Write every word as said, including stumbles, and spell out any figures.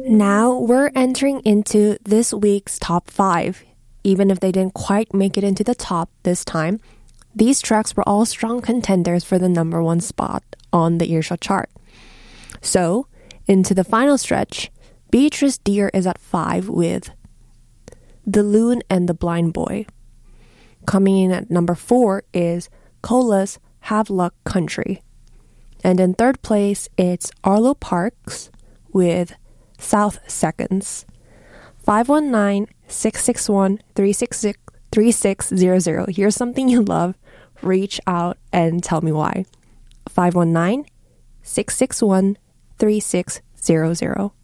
Now we're entering into this week's top five. Even if they didn't quite make it into the top this time, these tracks were all strong contenders for the number one spot on the Earshot chart. So, into the final stretch, Beatrice Deer is at five with The Loon and the Blind Boy. Coming in at number four is Cola's Have Luck Country. And in third place, it's Arlo Parks with South Seconds. five one nine, six six one, three six six, three six zero zero. Here's something you love. Reach out and tell me why. five one nine, six six one, three six zero zero.